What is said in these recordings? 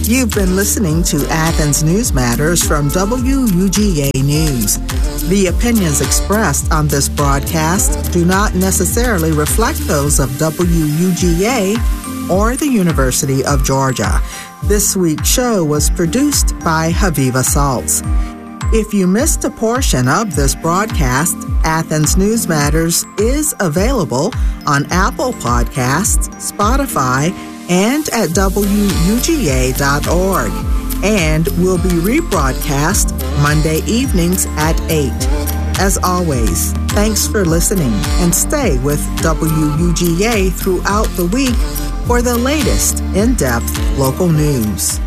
You've been listening to Athens News Matters from WUGA News. The opinions expressed on this broadcast do not necessarily reflect those of WUGA or the University of Georgia. This week's show was produced by Haviva Saltz. If you missed a portion of this broadcast, Athens News Matters is available on Apple Podcasts, Spotify, and at WUGA.org, and will be rebroadcast Monday evenings at 8. As always, thanks for listening, and stay with WUGA throughout the week for the latest in-depth local news.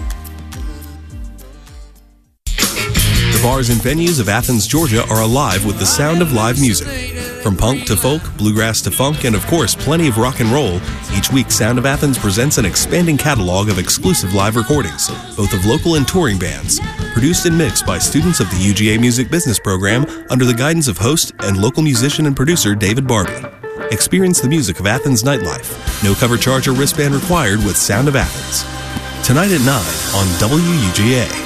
The bars and venues of Athens, Georgia are alive with the sound of live music. From punk to folk, bluegrass to funk, and of course, plenty of rock and roll, each week Sound of Athens presents an expanding catalog of exclusive live recordings, both of local and touring bands, produced and mixed by students of the UGA Music Business Program under the guidance of host and local musician and producer David Barbie. Experience the music of Athens nightlife. No cover charge or wristband required with Sound of Athens. Tonight at 9 on WUGA.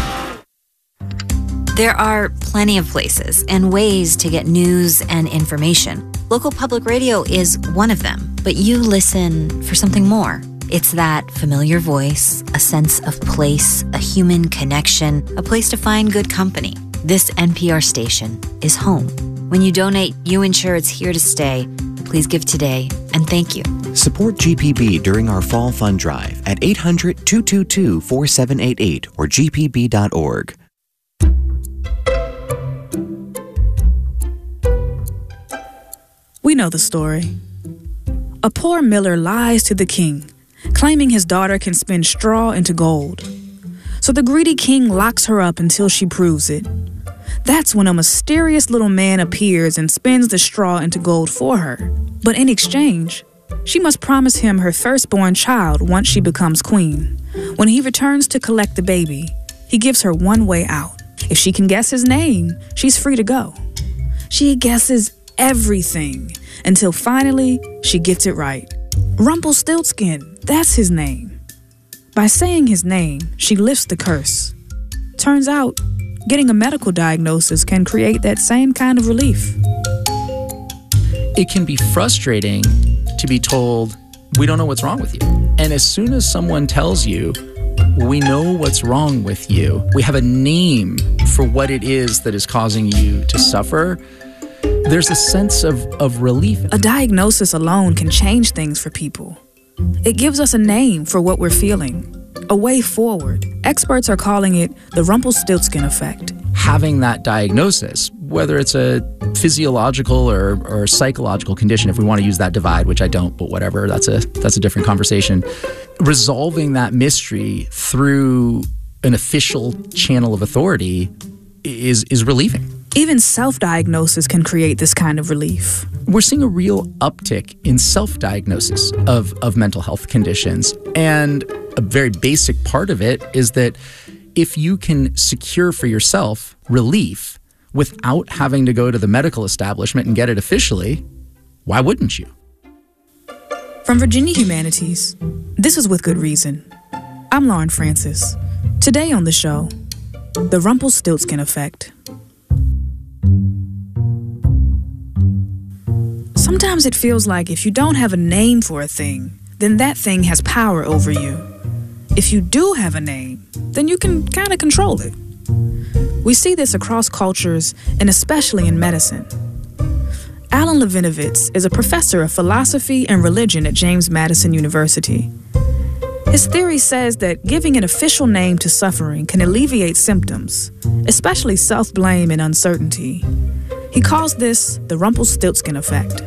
There are plenty of places and ways to get news and information. Local public radio is one of them, but you listen for something more. It's that familiar voice, a sense of place, a human connection, a place to find good company. This NPR station is home. When you donate, you ensure it's here to stay. Please give today, and thank you. Support GPB during our Fall Fund Drive at 800-222-4788 or gpb.org. We know the story. A poor miller lies to the king, claiming his daughter can spin straw into gold. So the greedy king locks her up until she proves it. That's when a mysterious little man appears and spins the straw into gold for her. But in exchange, she must promise him her firstborn child once she becomes queen. When he returns to collect the baby, he gives her one way out. If she can guess his name, she's free to go. She guesses everything until finally she gets it right. Rumpelstiltskin, that's his name. By saying his name, she lifts the curse. Turns out, getting a medical diagnosis can create that same kind of relief. It can be frustrating to be told, we don't know what's wrong with you. And as soon as someone tells you, we know what's wrong with you, we have a name for what it is that is causing you to suffer, there's a sense of relief. A diagnosis alone can change things for people. It gives us a name for what we're feeling, a way forward. Experts are calling it the Rumpelstiltskin effect. Having that diagnosis, whether it's a physiological or psychological condition, if we want to use that divide, which I don't, but whatever, that's a different conversation. Resolving that mystery through an official channel of authority is relieving. Even self-diagnosis can create this kind of relief. We're seeing a real uptick in self-diagnosis of mental health conditions. And a very basic part of it is that if you can secure for yourself relief without having to go to the medical establishment and get it officially, why wouldn't you? From Virginia Humanities, this is With Good Reason. I'm Lauren Francis. Today on the show, the Rumpelstiltskin effect. Sometimes it feels like if you don't have a name for a thing, then that thing has power over you. If you do have a name, then you can kind of control it. We see this across cultures and especially in medicine. Alan Levinovitz is a professor of philosophy and religion at James Madison University. His theory says that giving an official name to suffering can alleviate symptoms, especially self-blame and uncertainty. He calls this the Rumpelstiltskin effect.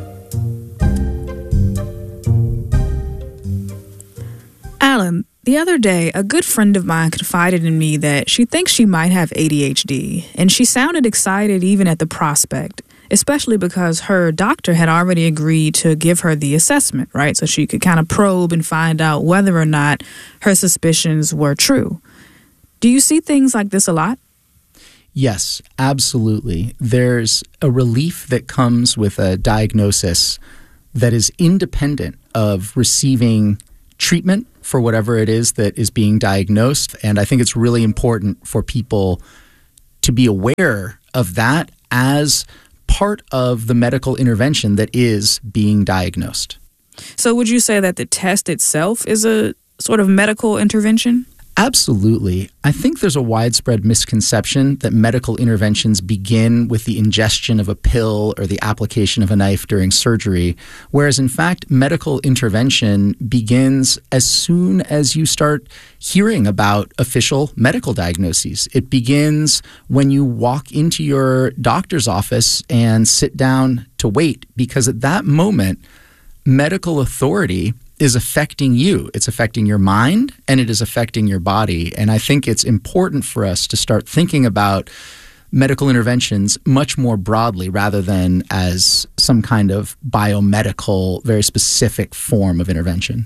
Alan, the other day, a good friend of mine confided in me that she thinks she might have ADHD, and she sounded excited even at the prospect, especially because her doctor had already agreed to give her the assessment, right? So she could kind of probe and find out whether or not her suspicions were true. Do you see things like this a lot? Yes, absolutely. There's a relief that comes with a diagnosis that is independent of receiving treatment for whatever it is that is being diagnosed. And I think it's really important for people to be aware of that as part of the medical intervention that is being diagnosed. So would you say that the test itself is a sort of medical intervention? Absolutely. I think there's a widespread misconception that medical interventions begin with the ingestion of a pill or the application of a knife during surgery, whereas in fact, medical intervention begins as soon as you start hearing about official medical diagnoses. It begins when you walk into your doctor's office and sit down to wait, because at that moment, medical authority is affecting you. It's affecting your mind and it is affecting your body. And I think it's important for us to start thinking about medical interventions much more broadly rather than as some kind of biomedical, very specific form of intervention.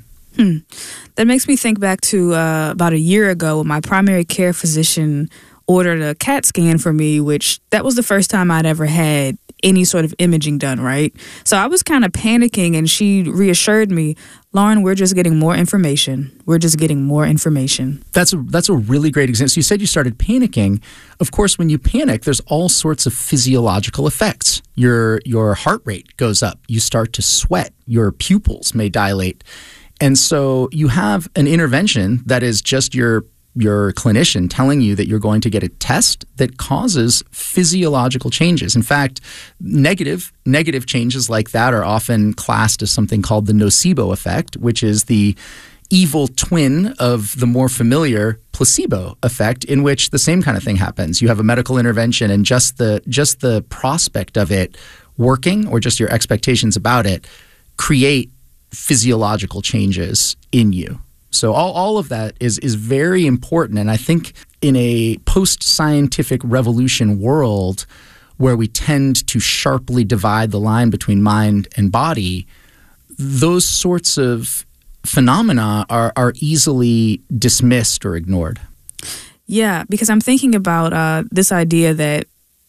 That makes me think back to about a year ago when my primary care physician ordered a CAT scan for me, which that was the first time I'd ever had any sort of imaging done, right? So I was kind of panicking, and she reassured me, Lauren, we're just getting more information. We're just getting more information. That's a really great example. So you said you started panicking. Of course, when you panic, there's all sorts of physiological effects. Your heart rate goes up. You start to sweat. Your pupils may dilate. And so you have an intervention that is just your clinician telling you that you're going to get a test that causes physiological changes. In fact, negative changes like that are often classed as something called the nocebo effect, which is the evil twin of the more familiar placebo effect, in which the same kind of thing happens. You have a medical intervention, and just the prospect of it working, or just your expectations about it, create physiological changes in you. So all of that is very important. And I think in a post-scientific revolution world where we tend to sharply divide the line between mind and body, those sorts of phenomena are easily dismissed or ignored. Yeah, because I'm thinking about this idea that,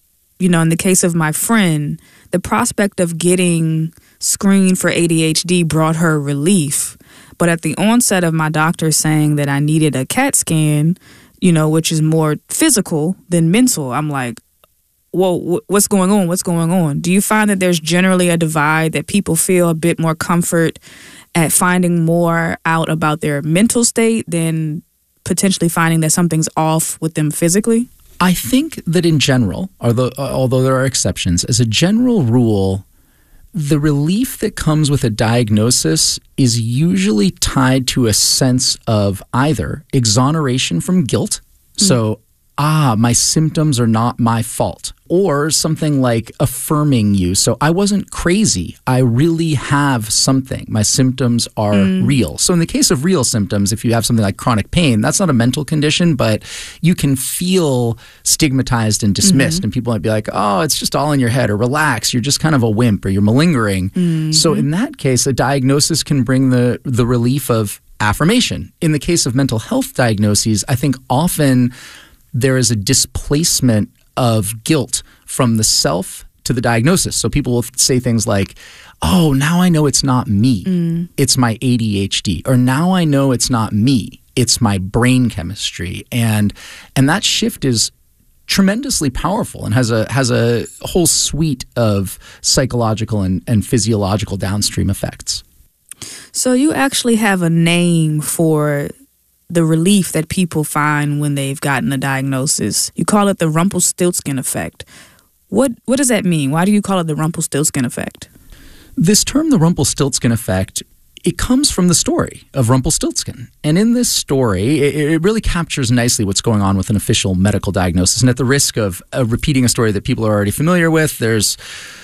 in the case of my friend, the prospect of getting screened for ADHD brought her relief. But at the onset of my doctor saying that I needed a CAT scan, which is more physical than mental, I'm like, whoa, what's going on? What's going on? Do you find that there's generally a divide, that people feel a bit more comfort at finding more out about their mental state than potentially finding that something's off with them physically? I think that in general, although there are exceptions, as a general rule, the relief that comes with a diagnosis is usually tied to a sense of either exoneration from guilt, so, my symptoms are not my fault, or something like affirming you. So I wasn't crazy. I really have something. My symptoms are real. So in the case of real symptoms, if you have something like chronic pain, that's not a mental condition, but you can feel stigmatized and dismissed. And people might be like, oh, it's just all in your head, or relax, you're just kind of a wimp, or you're malingering. So in that case, a diagnosis can bring the relief of affirmation. In the case of mental health diagnoses, I think often there is a displacement of guilt from the self to the diagnosis. So people will say things like, oh, now I know it's not me, it's my ADHD. Or now I know it's not me, it's my brain chemistry. And that shift is tremendously powerful and has a whole suite of psychological and physiological downstream effects. So you actually have a name for the relief that people find when they've gotten a diagnosis. You call it the Rumpelstiltskin effect. What does that mean? Why do you call it the Rumpelstiltskin effect? This term, the Rumpelstiltskin effect, it comes from the story of Rumpelstiltskin. And in this story, it really captures nicely what's going on with an official medical diagnosis. And at the risk of repeating a story that people are already familiar with, there's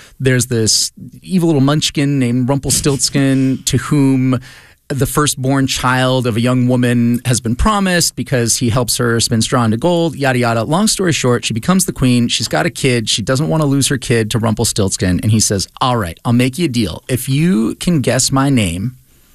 this evil little munchkin named Rumpelstiltskin to whom the firstborn child of a young woman has been promised because he helps her spin straw into gold, yada, yada. Long story short, she becomes the queen. She's got a kid. She doesn't want to lose her kid to Rumpelstiltskin. And he says, all right, I'll make you a deal. If you can guess my name,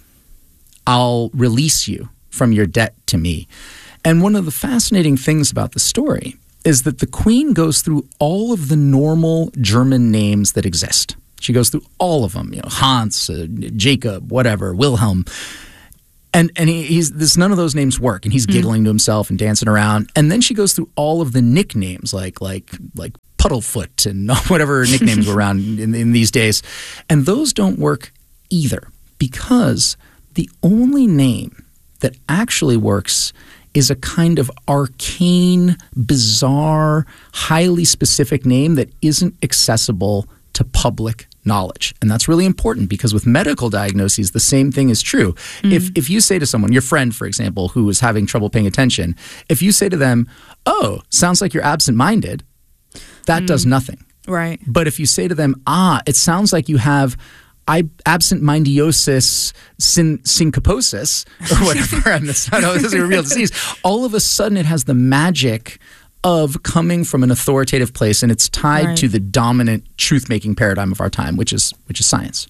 I'll release you from your debt to me. And one of the fascinating things about the story is that the queen goes through all of the normal German names that exist. She goes through all of them, Hans, Jacob, whatever, Wilhelm. And he's this, none of those names work, and he's giggling to himself and dancing around. And then she goes through all of the nicknames, like Puddlefoot and whatever nicknames were around in these days. And those don't work either, because the only name that actually works is a kind of arcane, bizarre, highly specific name that isn't accessible to public knowledge. And that's really important, because with medical diagnoses, the same thing is true. If you say to someone, your friend, for example, who is having trouble paying attention, if you say to them, oh, sounds like you're absent-minded, that does nothing. Right. But if you say to them, it sounds like you have absent-mindiosis syncoposis, or whatever, this is a real disease, all of a sudden it has the magic of coming from an authoritative place, and it's tied to the dominant truth-making paradigm of our time, which is science.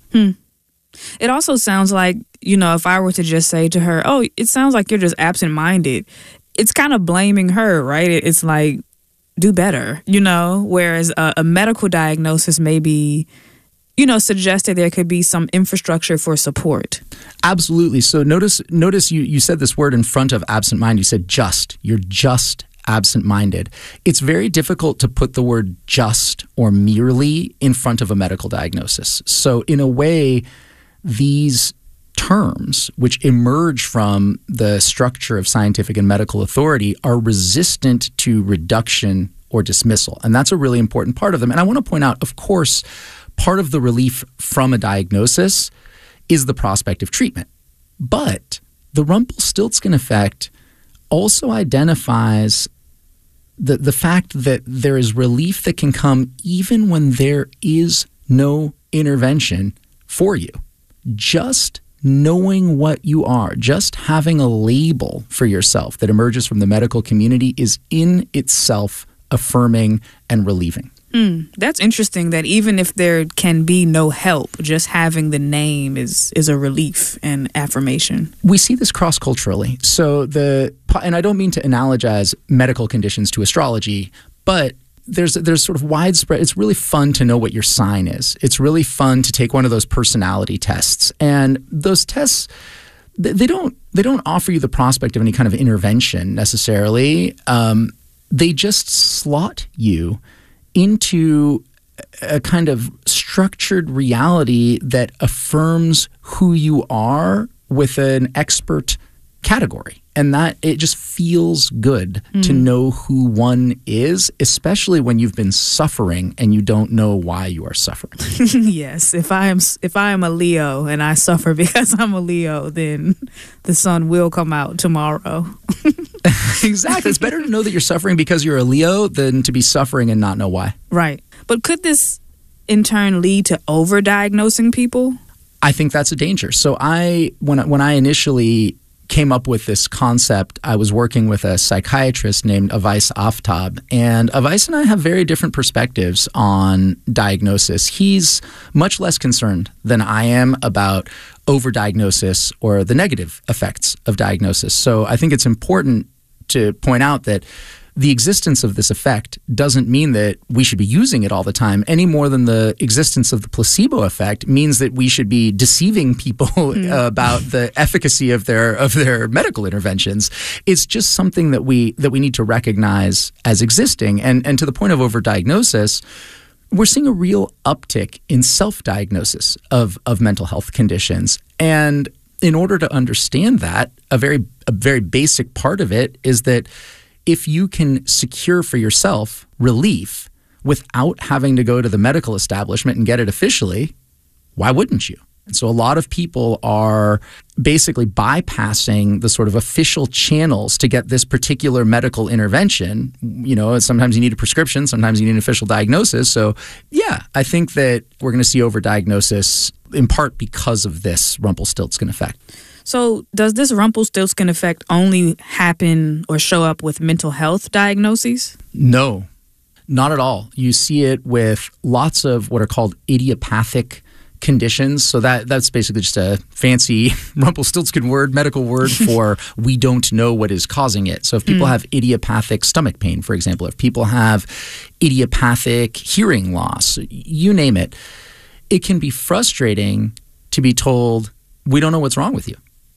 It also sounds like, if I were to just say to her, oh, it sounds like you're just absent-minded, it's kind of blaming her, right? It's like, do better, whereas a medical diagnosis may be, suggested there could be some infrastructure for support. Absolutely. So notice you said this word in front of absent-minded. You said just. You're just absent-minded. It's very difficult to put the word just or merely in front of a medical diagnosis. So in a way, these terms, which emerge from the structure of scientific and medical authority, are resistant to reduction or dismissal. And that's a really important part of them. And I want to point out, of course, part of the relief from a diagnosis is the prospect of treatment. But the Rumpelstiltskin effect also identifies the fact that there is relief that can come even when there is no intervention for you. Just knowing what you are, just having a label for yourself that emerges from the medical community is in itself affirming and relieving. That's interesting that even if there can be no help, just having the name is a relief and affirmation. We see this cross-culturally. So and I don't mean to analogize medical conditions to astrology, but there's sort of widespread. It's really fun to know what your sign is. It's really fun to take one of those personality tests, and those tests, they don't offer you the prospect of any kind of intervention necessarily. They just slot you into a kind of structured reality that affirms who you are with an expert category. And that it just feels good to know who one is, especially when you've been suffering and you don't know why you are suffering. Yes, if I am a Leo and I suffer because I'm a Leo, then the sun will come out tomorrow. Exactly. It's better to know that you're suffering because you're a Leo than to be suffering and not know why. Right. But could this in turn lead to overdiagnosing people? I think that's a danger. So when I initially came up with this concept, I was working with a psychiatrist named Avais Aftab, and Avais and I have very different perspectives on diagnosis. He's much less concerned than I am about overdiagnosis or the negative effects of diagnosis. So I think it's important to point out that the existence of this effect doesn't mean that we should be using it all the time, any more than the existence of the placebo effect means that we should be deceiving people about the efficacy of their medical interventions. It's just something that we need to recognize as existing. And to the point of overdiagnosis, we're seeing a real uptick in self-diagnosis of mental health conditions. And in order to understand that, a very basic part of it is that if you can secure for yourself relief without having to go to the medical establishment and get it officially, why wouldn't you? And so a lot of people are basically bypassing the sort of official channels to get this particular medical intervention. Sometimes you need a prescription, sometimes you need an official diagnosis. So yeah, I think that we're going to see overdiagnosis in part because of this Rumpelstiltskin effect. So does this Rumpelstiltskin effect only happen or show up with mental health diagnoses? No, not at all. You see it with lots of what are called idiopathic conditions. So that's basically just a fancy Rumpelstiltskin medical word for we don't know what is causing it. So if people have idiopathic stomach pain, for example, if people have idiopathic hearing loss, you name it, it can be frustrating to be told, we don't know what's wrong with you.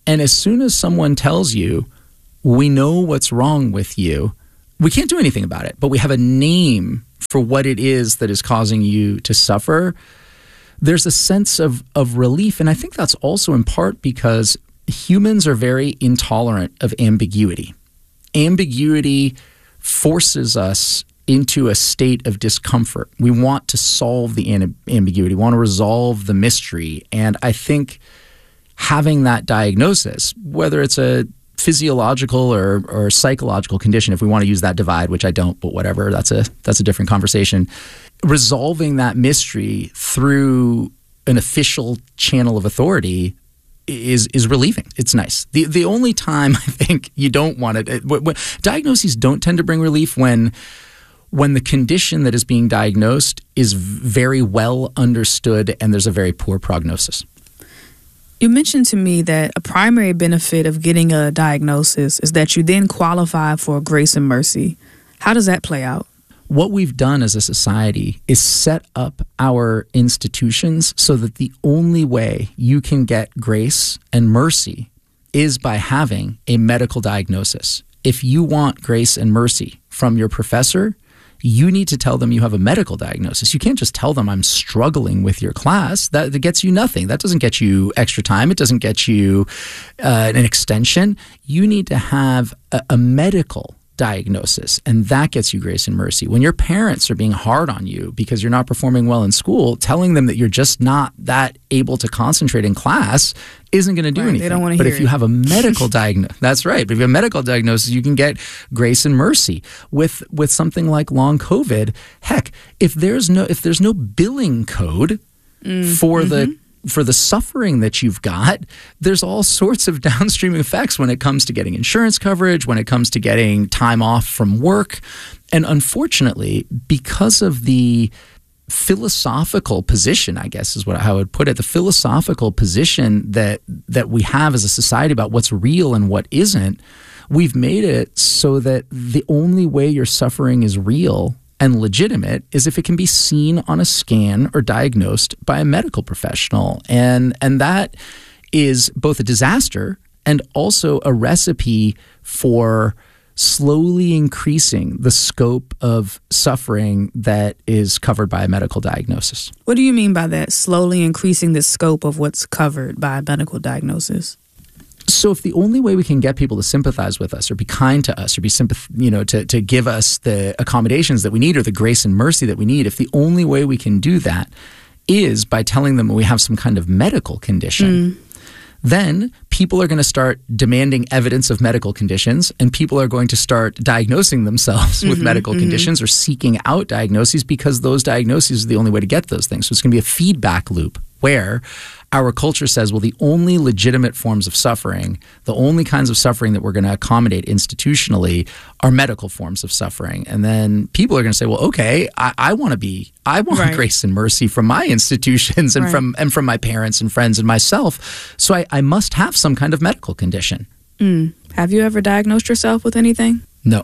And as soon as someone tells you, we know what's wrong with you, we can't do anything about it, but we have a name for what it is that is causing you to suffer, there's a sense of relief. And I think that's also in part because humans are very intolerant of ambiguity. Ambiguity forces us into a state of discomfort. We want to solve the ambiguity. We want to resolve the mystery. And I think having that diagnosis, whether it's a physiological or psychological condition, if we want to use that divide, which I don't, but whatever, that's a different conversation. Resolving that mystery through an official channel of authority is relieving. It's nice. The only time I think you don't want it, diagnoses don't tend to bring relief when the condition that is being diagnosed is very well understood and there's a very poor prognosis. You mentioned to me that a primary benefit of getting a diagnosis is that you then qualify for grace and mercy. How does that play out? What we've done as a society is set up our institutions so that the only way you can get grace and mercy is by having a medical diagnosis. If you want grace and mercy from your professor, you need to tell them you have a medical diagnosis. You can't just tell them I'm struggling with your class. That gets you nothing. That doesn't get you extra time. It doesn't get you an extension. You need to have a medical diagnosis, and that gets you grace and mercy. When your parents are being hard on you because you're not performing well in school, telling them that you're just not that able to concentrate in class isn't going to do anything. They don't want to but hear if you have a medical diagnosis, that's right. But if you have a medical diagnosis, you can get grace and mercy. With something like long COVID, heck, if there's no billing code for the suffering that you've got, there's all sorts of downstream effects when it comes to getting insurance coverage, when it comes to getting time off from work. And unfortunately, because of the philosophical position, I guess is how I would put it, the philosophical position that we have as a society about what's real and what isn't, we've made it so that the only way your suffering is real and legitimate is if it can be seen on a scan or diagnosed by a medical professional. And that is both a disaster and also a recipe for slowly increasing the scope of suffering that is covered by a medical diagnosis. What do you mean by that, slowly increasing the scope of what's covered by a medical diagnosis? So if the only way we can get people to sympathize with us or be kind to us or be to give us the accommodations that we need or the grace and mercy that we need, if the only way we can do that is by telling them we have some kind of medical condition, then people are going to start demanding evidence of medical conditions and people are going to start diagnosing themselves with medical conditions or seeking out diagnoses because those diagnoses are the only way to get those things. So it's going to be a feedback loop where our culture says, well, the only legitimate forms of suffering, the only kinds of suffering that we're going to accommodate institutionally are medical forms of suffering. And then people are going to say, well, okay, I want grace and mercy from my institutions and from my parents and friends and myself. So I must have some kind of medical condition. Have you ever diagnosed yourself with anything? No.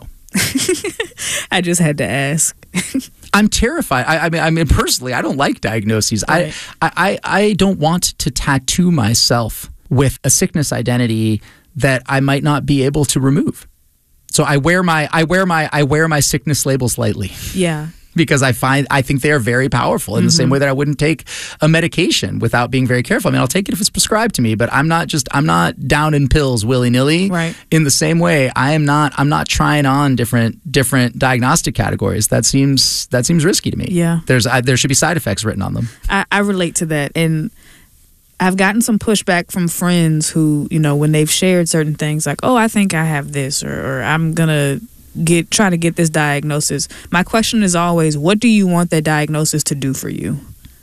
I just had to ask. I'm terrified. I mean, personally, I don't like diagnoses. Right. I don't want to tattoo myself with a sickness identity that I might not be able to remove. So I wear my sickness labels lightly. Yeah. Because I think they are very powerful in the same way that I wouldn't take a medication without being very careful. I mean, I'll take it if it's prescribed to me, but I'm not down in pills willy-nilly. Right. In the same way, I'm not trying on different diagnostic categories. That seems risky to me. Yeah. There should be side effects written on them. I relate to that, and I've gotten some pushback from friends who, when they've shared certain things like, oh, I think I have this, or I'm gonna try to get this diagnosis. My question is always, what do you want that diagnosis to do for you?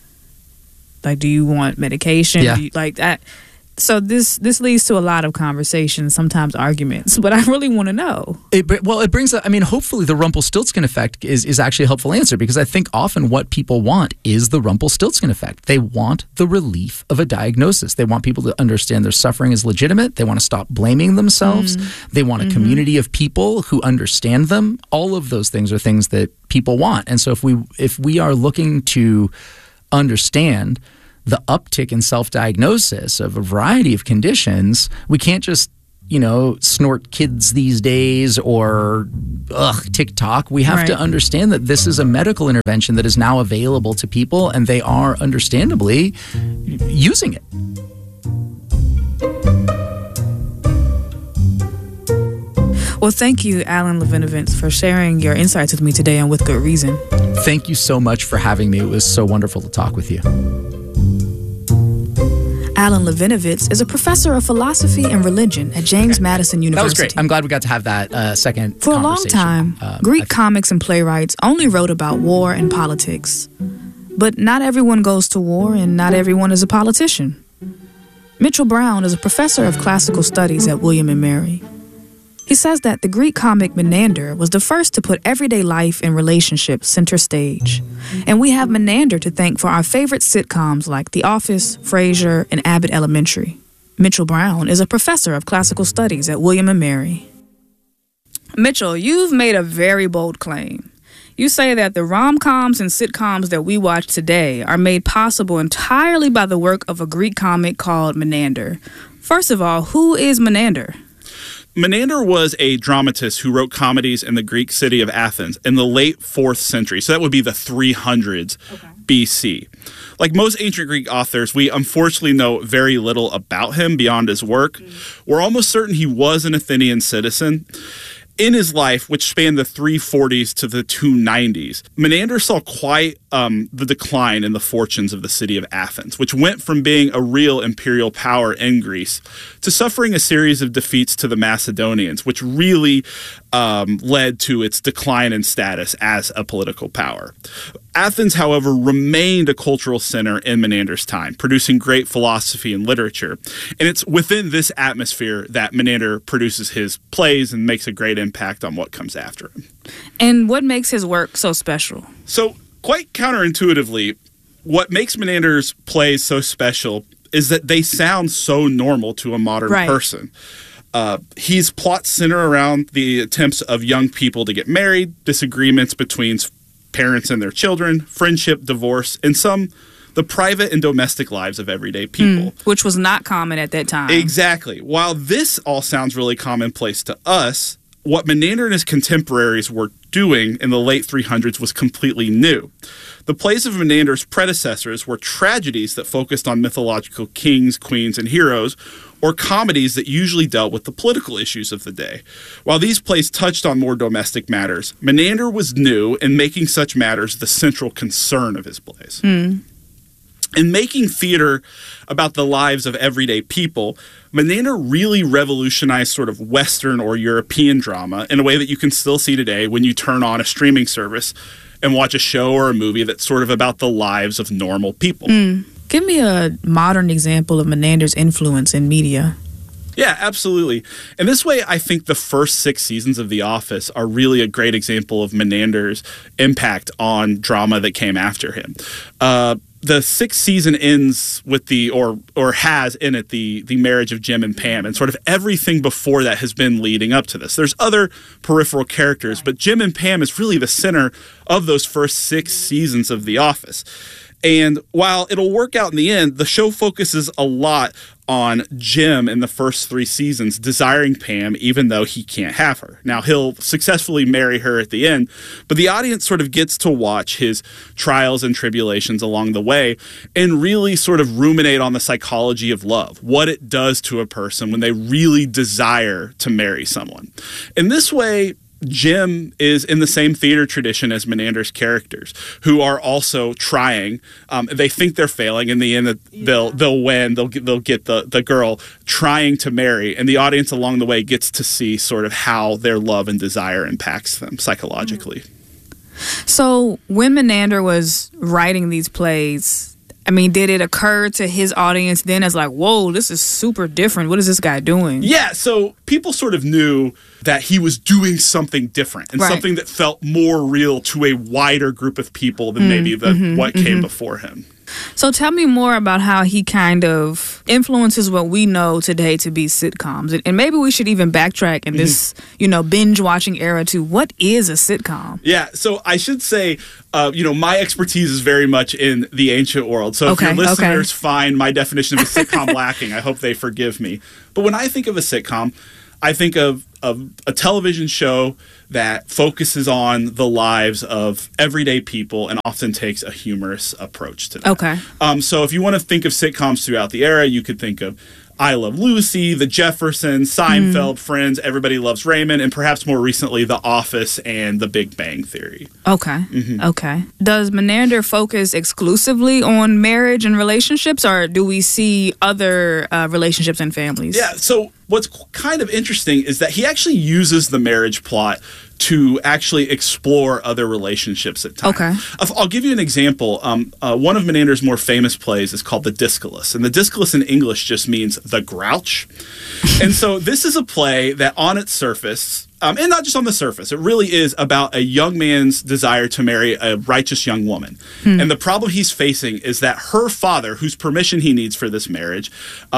Like, do you want medication? Yeah. So this leads to a lot of conversations, sometimes arguments, but I really want to know. It brings up, hopefully the Rumpelstiltskin effect is actually a helpful answer, because I think often what people want is the Rumpelstiltskin effect. They want the relief of a diagnosis. They want people to understand their suffering is legitimate. They want to stop blaming themselves. They want a community of people who understand them. All of those things are things that people want. And so if we are looking to understand the uptick in self-diagnosis of a variety of conditions, we can't just, snort kids these days or TikTok. We have to understand that this is a medical intervention that is now available to people, and they are understandably using it. Well, thank you, Alan Levinovitz, for sharing your insights with me today and with good reason. Thank you so much for having me. It was so wonderful to talk with you. Alan Levinovitz is a professor of philosophy and religion at James Madison University. That was great. I'm glad we got to have that second For a long conversation. time, Greek comics and playwrights only wrote about war and politics. But not everyone goes to war, and not everyone is a politician. Mitchell Brown is a professor of classical studies at William & Mary. He says that the Greek comic Menander was the first to put everyday life and relationships center stage. And we have Menander to thank for our favorite sitcoms like The Office, Frasier, and Abbott Elementary. Mitchell Brown is a professor of classical studies at William & Mary. Mitchell, you've made a very bold claim. You say that the rom-coms and sitcoms that we watch today are made possible entirely by the work of a Greek comic called Menander. First of all, who is Menander? Menander was a dramatist who wrote comedies in the Greek city of Athens in the late 4th century. So that would be the 300s BC. Like most ancient Greek authors, we unfortunately know very little about him beyond his work. We're almost certain he was an Athenian citizen. In his life, which spanned the 340s to the 290s, Menander saw quite the decline in the fortunes of the city of Athens, which went from being a real imperial power in Greece to suffering a series of defeats to the Macedonians, which really led to its decline in status as a political power. Athens, however, remained a cultural center in Menander's time, producing great philosophy and literature. And it's within this atmosphere that Menander produces his plays and makes a great impact on what comes after him. And what makes his work so special? So, quite counterintuitively, what makes Menander's plays so special is that they sound so normal to a modern person. His plots center around the attempts of young people to get married, disagreements between parents and their children, friendship, divorce, and the private and domestic lives of everyday people. Which was not common at that time. Exactly. While this all sounds really commonplace to us, what Menander and his contemporaries were doing in the late 300s was completely new. The plays of Menander's predecessors were tragedies that focused on mythological kings, queens, and heroes, or comedies that usually dealt with the political issues of the day. While these plays touched on more domestic matters, Menander was new in making such matters the central concern of his plays. In making theater about the lives of everyday people, Menander really revolutionized sort of Western or European drama in a way that you can still see today when you turn on a streaming service and watch a show or a movie that's sort of about the lives of normal people. Give me a modern example of Menander's influence in media. Yeah, absolutely. And this way, I think the first 6 seasons of The Office are really a great example of Menander's impact on drama that came after him. The 6th season ends with or has in it the marriage of Jim and Pam, and sort of everything before that has been leading up to this. There's other peripheral characters, but Jim and Pam is really the center of those first 6 seasons of The Office. And while it'll work out in the end, the show focuses a lot on Jim in the first 3 seasons desiring Pam even though he can't have her. Now, he'll successfully marry her at the end, but the audience sort of gets to watch his trials and tribulations along the way and really sort of ruminate on the psychology of love, what it does to a person when they really desire to marry someone. In this way, Jim is in the same theater tradition as Menander's characters, who are also trying. They think they're failing. In the end, they'll win. They'll get the girl trying to marry, and the audience along the way gets to see sort of how their love and desire impacts them psychologically. So when Menander was writing these plays, I mean, did it occur to his audience then as like, whoa, this is super different. What is this guy doing? Yeah, so people sort of knew that he was doing something different and something that felt more real to a wider group of people than maybe what came before him. So tell me more about how he kind of influences what we know today to be sitcoms. And maybe we should even backtrack in this, binge watching era to what is a sitcom? Yeah, so I should say, my expertise is very much in the ancient world. So if your listeners find my definition of a sitcom lacking, I hope they forgive me. But when I think of a sitcom, I think of a television show that focuses on the lives of everyday people and often takes a humorous approach to that. Okay. So if you want to think of sitcoms throughout the era, you could think of I Love Lucy, The Jeffersons, Seinfeld, Friends, Everybody Loves Raymond, and perhaps more recently, The Office and The Big Bang Theory. Okay. Okay. Does Menander focus exclusively on marriage and relationships, or do we see other relationships and families? Yeah, so what's kind of interesting is that he actually uses the marriage plot to actually explore other relationships at times. Okay. I'll give you an example. One of Menander's more famous plays is called The Discalus, and The Discalus in English just means the grouch. And so this is a play that on its surface, and not just on the surface, it really is about a young man's desire to marry a righteous young woman. And the problem he's facing is that her father, whose permission he needs for this marriage,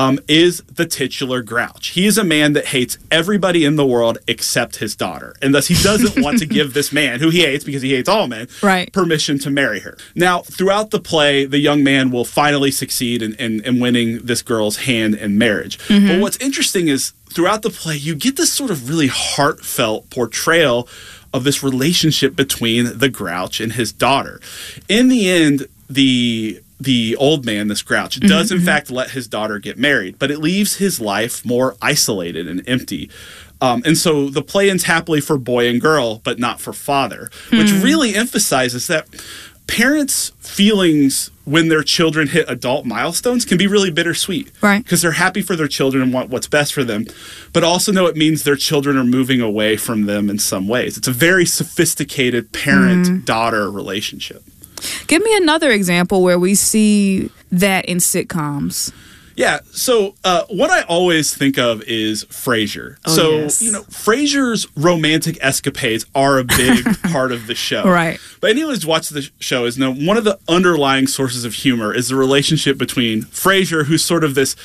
is the titular grouch. He is a man that hates everybody in the world except his daughter. And thus he doesn't want to give this man, who he hates because he hates all men, permission to marry her. Now, throughout the play, the young man will finally succeed in winning this girl's hand in marriage. But what's interesting is throughout the play, you get this sort of really heartfelt portrayal of this relationship between the grouch and his daughter. In the end, the old man, this grouch, does in fact let his daughter get married, but it leaves his life more isolated and empty. And so the play ends happily for boy and girl, but not for father, which really emphasizes that parents' feelings when their children hit adult milestones can be really bittersweet. Right. Because they're happy for their children and want what's best for them, but also know it means their children are moving away from them in some ways. It's a very sophisticated parent-daughter relationship. Give me another example where we see that in sitcoms. Yeah, so what I always think of is Frasier. Frasier's romantic escapades are a big part of the show. Right. But anyone who's watched the show is know one of the underlying sources of humor is the relationship between Frasier, who's sort of this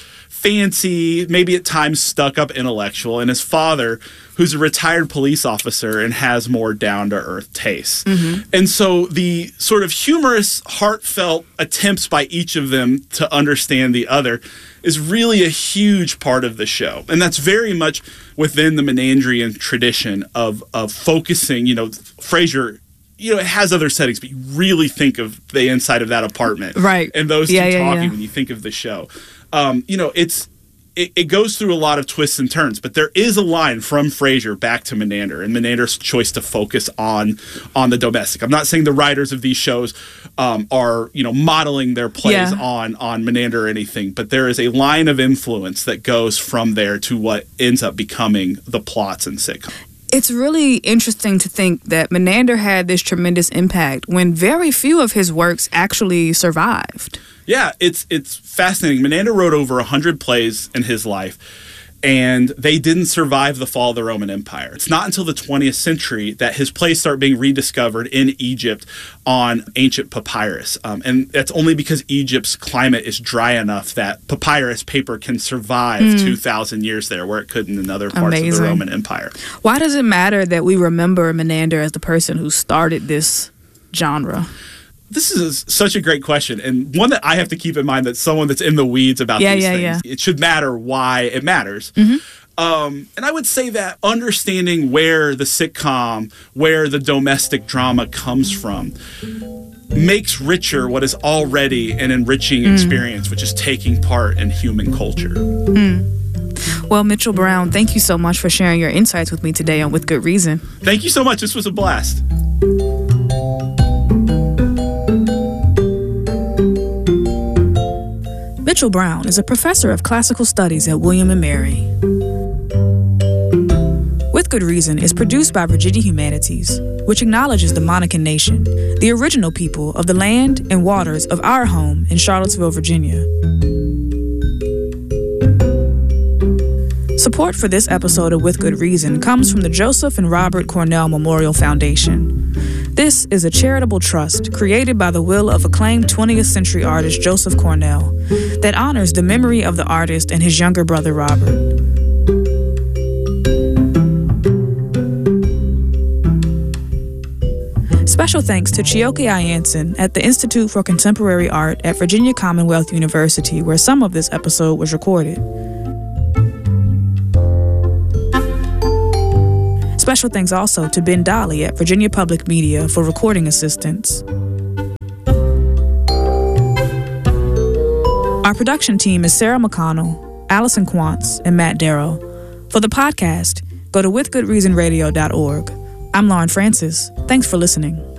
fancy, maybe at times stuck-up intellectual, and his father, who's a retired police officer and has more down-to-earth tastes. And so the sort of humorous, heartfelt attempts by each of them to understand the other is really a huge part of the show. And that's very much within the Menandrian tradition of focusing, Frasier, it has other settings, but you really think of the inside of that apartment. Right. And those two talking when you think of the show. It goes through a lot of twists and turns, but there is a line from Frasier back to Menander, and Menander's choice to focus on the domestic. I'm not saying the writers of these shows are modeling their plays on Menander or anything, but there is a line of influence that goes from there to what ends up becoming the plots in sitcom. It's really interesting to think that Menander had this tremendous impact when very few of his works actually survived. Yeah, it's fascinating. Menander wrote over 100 plays in his life, and they didn't survive the fall of the Roman Empire. It's not until the 20th century that his plays start being rediscovered in Egypt on ancient papyrus. And that's only because Egypt's climate is dry enough that papyrus paper can survive 2,000 years there, where it couldn't in other parts of the Roman Empire. Why does it matter that we remember Menander as the person who started this genre? This is such a great question, and one that I have to keep in mind, that someone that's in the weeds about these things. It should matter why it matters. And I would say that understanding where the sitcom, where the domestic drama comes from, makes richer what is already an enriching experience, which is taking part in human culture. Well, Mitchell Brown, thank you so much for sharing your insights with me today on With Good Reason. Thank you so much. This was a blast. Mitchell Brown is a professor of classical studies at William & Mary. With Good Reason is produced by Virginia Humanities, which acknowledges the Monacan Nation, the original people of the land and waters of our home in Charlottesville, Virginia. Support for this episode of With Good Reason comes from the Joseph and Robert Cornell Memorial Foundation. This is a charitable trust created by the will of acclaimed 20th century artist Joseph Cornell that honors the memory of the artist and his younger brother Robert. Special thanks to Chioke Ayanson at the Institute for Contemporary Art at Virginia Commonwealth University, where some of this episode was recorded. Special thanks also to Ben Dolly at Virginia Public Media for recording assistance. Our production team is Sarah McConnell, Allison Quantz, and Matt Darrow. For the podcast, go to withgoodreasonradio.org. I'm Lauren Francis. Thanks for listening.